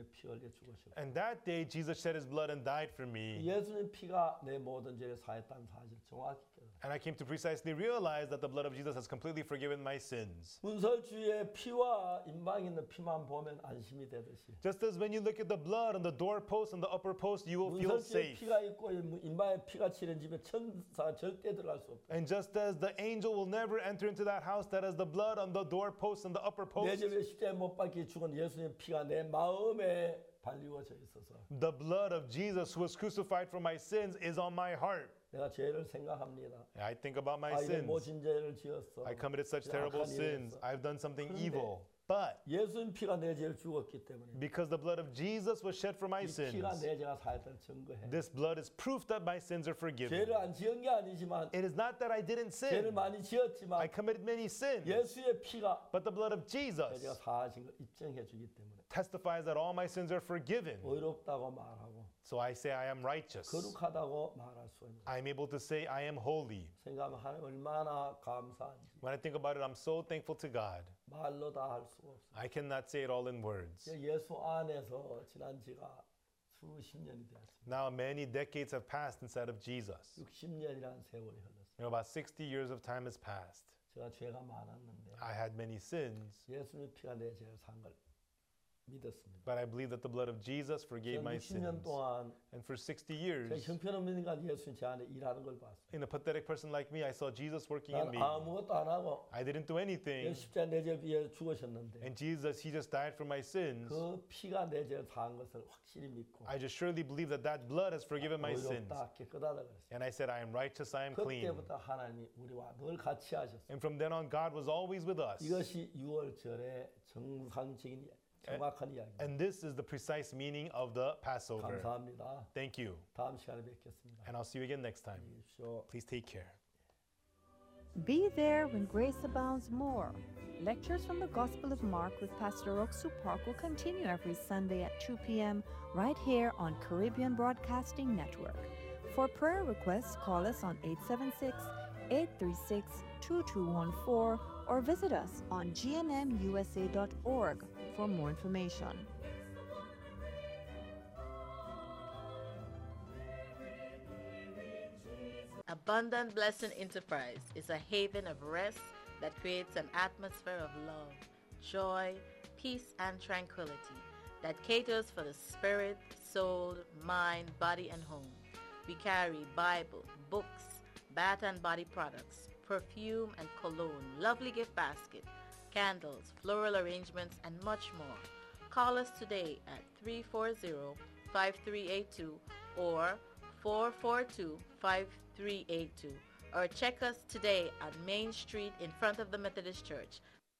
위해 피 흘려 죽으셨고 And that day, Jesus shed his blood and died for me. 예수님 피가 내 모든 죄를 사했다는 사실을 정확히 깨달아. And I came to precisely realize that the blood of Jesus has completely forgiven my sins. 문설주의 피와 임방에 있는 피만 보면 안심이 되듯이 Just as when you look at the blood on the doorpost and the upper post, you will feel 문설주의 safe. 피가 있고 임방에 피가 치는 집에 천사가 절대 들어갈 수 없다. And just as the angel will never enter into that house, that has the blood on the doorpost and the upper 내 post, 집에 십자가에 못 박혀 죽은 예수님의 피가 내 마음에 발리워져 있어서 the blood of Jesus who was crucified for my sins is on my heart. 내가 죄를 생각합니다. I think about my 이게 sins. 모진 죄를 지었어. I committed such terrible 악한 일을 sins. 했어. I've done something 그런데 evil. But 예수님 피가 내 죄를 죽었기 때문에 because the blood of Jesus was shed for my 이 피가 sins, 내 죄가 사했다는 증거해. this blood is proof that my sins are forgiven. 죄를 안 지은 게 아니지만 It is not that I didn't 죄를 sin. 많이 I 지었지만 committed many sins. 예수의 피가 But the blood of 내 죄가 Jesus 사하신 걸 입증해 주기 때문에 testifies that all my sins are forgiven. 의롭다고 말하고 So I say I am righteous. 거룩하다고 말할 수 있는. I am able to say I am holy. 생각하면 하나님 얼마나 감사한지 When I think about it, I'm so thankful to God. 말로 다 할 수가 없어. I cannot say it all in words. 예수 안에서 지난 지가 수십 년이 되었습니다. Now many decades have passed inside of Jesus. 60년이라는 세월이 흘렀어요. About 60 years of time has passed. 제가 죄가 많았는데 I had many sins, 예수님의 피가 내 죄를 산 걸 믿었습니다. but I believe that the blood of Jesus forgave my 60년 sins. 동안 And for 60 제가 years, 형편없는 인간 예수님 제 안에 일하는 걸 봤어요. in a pathetic person like me, I saw Jesus working in 난 me. 아무것도 안 하고 I didn't do anything. 십자가 내 죄 위해 죽으셨는데 And Jesus, he just died for my sins. 그 피가 내 죄를 사한 것을 확실히 믿고 I just surely believe that that blood has forgiven my sins. 의롭다 깨끗하다 그랬어요. And I said, I am righteous, I am clean. 그때부터 하나님이 우리와 늘 같이 하셨어요. And from then on, God was always with us. 이것이 6월절의 정상적인 정확한 이야기입니다. And this is the precise meaning of the Passover. 감사합니다. Thank you. 다음 시간에 뵙겠습니다. And I'll see you again next time. 주십시오. Please take care. Be there when grace abounds more. Lectures from the Gospel of Mark with Pastor Oksu Park will continue every Sunday at 2 p.m. right here on Caribbean Broadcasting Network. For prayer requests, call us on 876-836-2214 or visit us on gnmusa.org for more information. Abundant Blessing Enterprise is a haven of rest that creates an atmosphere of love, joy, peace, and tranquility that caters for the spirit, soul, mind, body, and home. We carry Bible, books, bath and body products, perfume and cologne, lovely gift basket, candles, floral arrangements, and much more. Call us today at 340-5382 or 442-5382 or check us today at Main Street in front of the Methodist Church.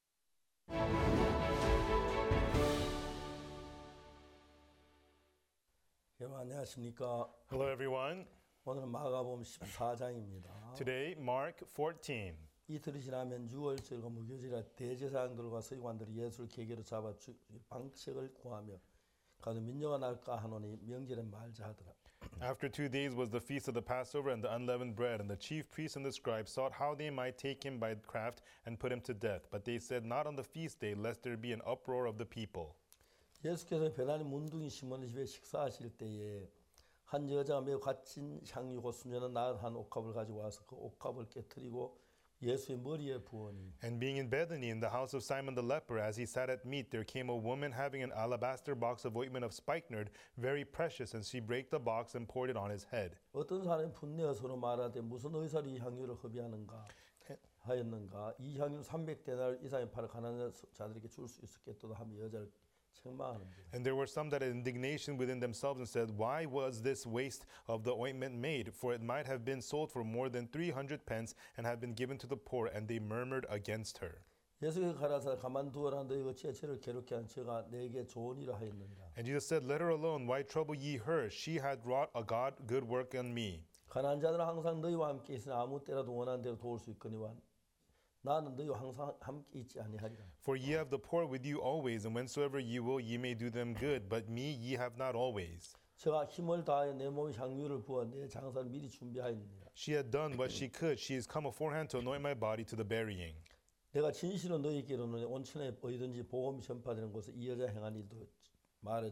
여러분 안녕하십니까? Hello, everyone. 오늘은 마가복음 14장입니다. Today, Mark 14. 이틀이 지나면 6월절과 무교절이라 대제사장들과 서기관들이 예수를 계계로 잡아 방책을 구하며 가도 민요가 날까 하노니 명절에 말자 하더라. After 2 days was the feast of the Passover and the unleavened bread, and the chief priests and the scribes sought how they might take him by craft and put him to death. But they said, not on the feast day, lest there be an uproar of the people. 예수께서 베다니 문둥이 시몬의 집에 식사하실 때에 한 여자가 매우 갇힌 향유고 수녀는 나은 한 옥합을 가지고 와서 그 옥합을 깨뜨리고 예수의 머리에 부으니 And being in Bethany in the house of Simon the leper, as he sat at meat, there came a woman having an alabaster box of ointment of spikenard, very precious, and she brake the box and poured it on his head. 어떤 사람이 분내어 서로 말하되 무슨 의사로 이 향유를 흡입하는가 하였는가 이 향유는 300데나리 이상의 팔아 가난한 자들에게 줄 수 있었겠도다 하며 여자를 책망하는데 And there were some that had indignation within themselves and said, why was this waste of the ointment made? For it might have been sold for more than 300 pence and have been given to the poor. And they murmured against her. 예수께서 가라사 가만두어라 너희 어찌 저를 괴롭게 한 저가 내게 좋은 일을 하였느니라. And Jesus said, let her alone. Why trouble ye her? She had wrought a good work on me. 가난한 자들은 항상 너희와 함께 있으니 아무 때라도 원하는 대로 도울 수 있거니와 나는 너희와 항상 함께 있지 아니하리라. For ye have the poor with you always, and whensoever ye will, ye may do them good. But me ye have not always. 제가 힘을 다하여 내 몸에 향유를 부어 내 장사를 미리 준비하였느니라. She had done what she could. She is come aforehand to anoint my body to the burying. 내가 진실로 너희에게 이르노니 온천에 어디든지 복음이 전파되는 곳에 이 여자 행한 일도 말해